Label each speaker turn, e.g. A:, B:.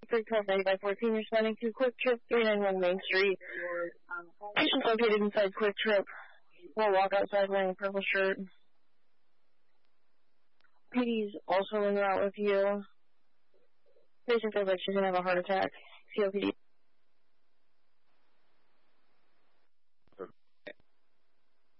A: 312 by 14, responding to Quick Trip 391 Main Street. Patient located inside Quick Trip. Will walk outside wearing a purple shirt. PD's also en route with you. Patient feels like she's going to have a heart attack. COPD.